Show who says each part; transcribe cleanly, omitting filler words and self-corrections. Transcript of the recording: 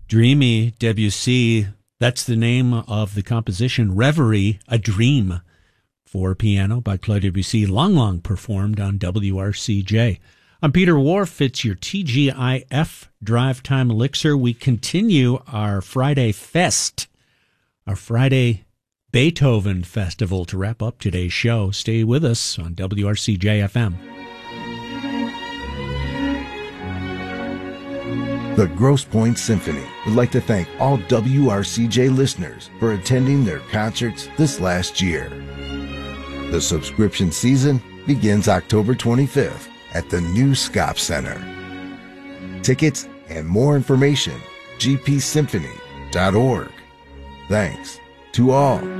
Speaker 1: Dreamy, Debussy, that's the name of the composition Reverie, a Dream, for piano by Claude Debussy, long performed on WRCJ. I'm Peter Wharf. It's your TGIF Drive Time Elixir. We continue our Friday Fest, our Friday Beethoven Festival to wrap up today's show. Stay with us on WRCJ FM.
Speaker 2: The Grosse Pointe Symphony would like to thank all WRCJ listeners for attending their concerts this last year. The subscription season begins October 25th at the new Scop Center. Tickets and more information, gpsymphony.org. Thanks to all.